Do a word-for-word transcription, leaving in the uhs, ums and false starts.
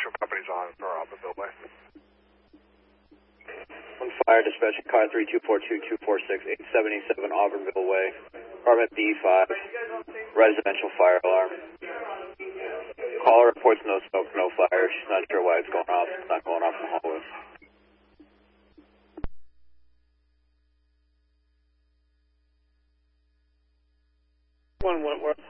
Commercial companies on for Auburn Way. One fire, dispatching car three two four two two four six eight seventy-seven Auburnville Way. Apartment B five, residential fire alarm. Caller reports no smoke, no fire. She's not sure why it's going off. It's not going off in the hallway. One Wentworth.